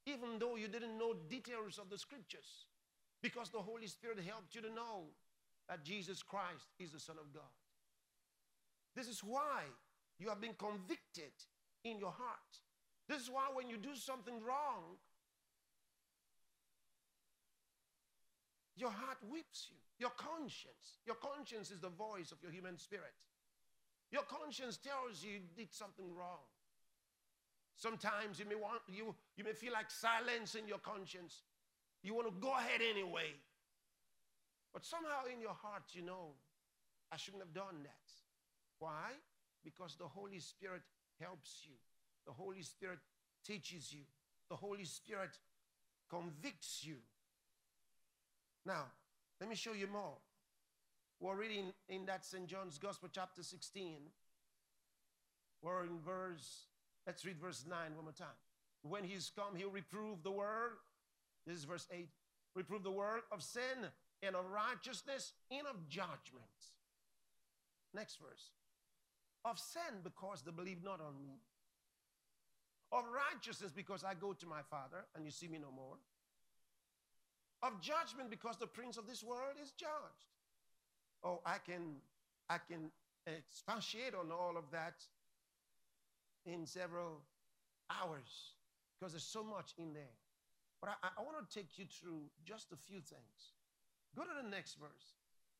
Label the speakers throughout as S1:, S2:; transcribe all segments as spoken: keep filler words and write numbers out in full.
S1: even though you didn't know details of the scriptures, because the Holy Spirit helped you to know that Jesus Christ is the Son of God. This is why you have been convicted in your heart. This is why when you do something wrong, your heart whips you. Your conscience. Your conscience is the voice of your human spirit. Your conscience tells you you did something wrong. Sometimes you may want you, you may feel like silencing your conscience. You want to go ahead anyway. But somehow in your heart, you know, I shouldn't have done that. Why? Because the Holy Spirit helps you. The Holy Spirit teaches you. The Holy Spirit convicts you. Now, let me show you more. We're reading in that Saint John's Gospel, chapter sixteen. We're in verse, let's read verse nine one more time. When he's come, he'll reprove the world. This is verse eight. Reprove the world of sin and of righteousness and of judgment. Next verse. Of sin, because they believe not on me. Of righteousness, because I go to my Father and you see me no more. Of judgment, because the prince of this world is judged. Oh, I can, I can expatiate on all of that in several hours because there's so much in there. But I, I want to take you through just a few things. Go to the next verse.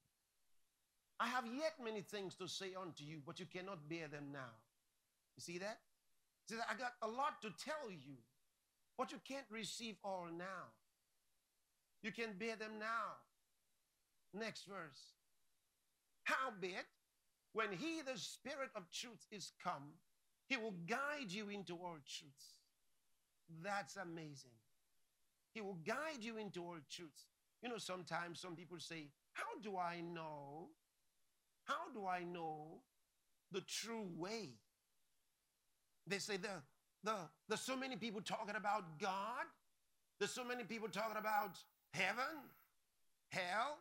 S1: I have yet many things to say unto you, but you cannot bear them now. You see that? He says, I got a lot to tell you, but you can't receive all now. You can bear them now. Next verse. Howbeit, when he, the Spirit of truth, is come, he will guide you into all truth. That's amazing. He will guide you into all truth. You know, sometimes some people say, how do I know? How do I know the true way? They say, the, the, there's so many people talking about God. There's so many people talking about heaven, hell,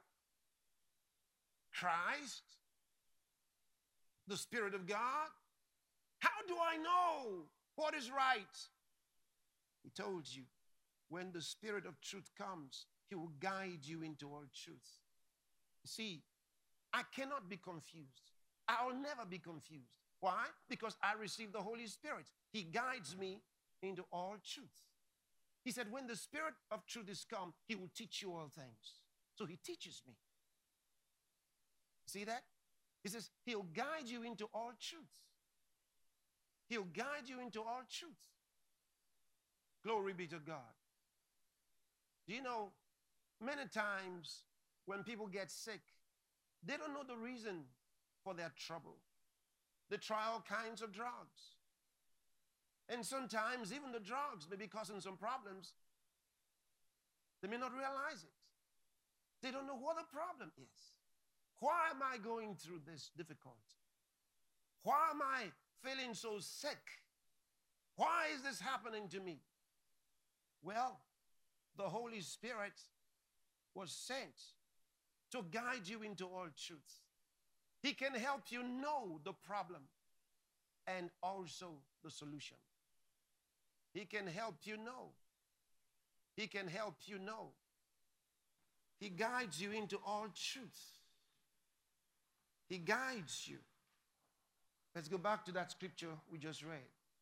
S1: Christ, the Spirit of God. How do I know what is right? He told you, when the Spirit of truth comes, he will guide you into all truth. You see, I cannot be confused. I'll never be confused. Why? Because I receive the Holy Spirit. He guides me into all truth. He said, when the Spirit of truth is come, he will teach you all things. So he teaches me. See that? He says, he'll guide you into all truth. He'll guide you into all truth. Glory be to God. Do you know, many times when people get sick, they don't know the reason for their trouble. They try all kinds of drugs. And sometimes even the drugs may be causing some problems. They may not realize it. They don't know what the problem is. Why am I going through this difficulty? Why am I feeling so sick? Why is this happening to me? Well, the Holy Spirit was sent to guide you into all truth. He can help you know the problem and also the solution. He can help you know. He can help you know. He guides you into all truth. He guides you. Let's go back to that scripture we just read.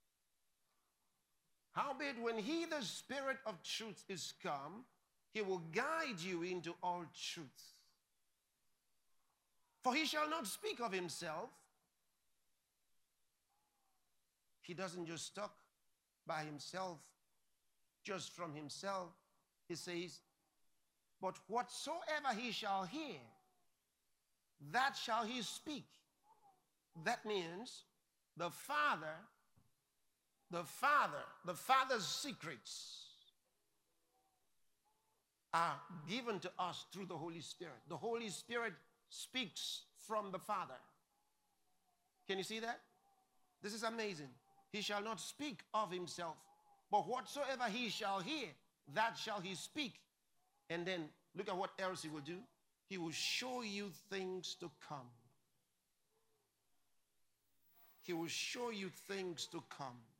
S1: Howbeit, when he, the Spirit of truth, is come, he will guide you into all truth. For he shall not speak of himself. He doesn't just talk by himself, just from himself. He says, but whatsoever he shall hear, that shall he speak. That means the Father, the Father, the Father's secrets are given to us through the Holy Spirit. The Holy Spirit speaks from the Father. Can you see that? This is amazing. He shall not speak of himself, but whatsoever he shall hear, that shall he speak. And then look at what else he will do. He will show you things to come. He will show you things to come.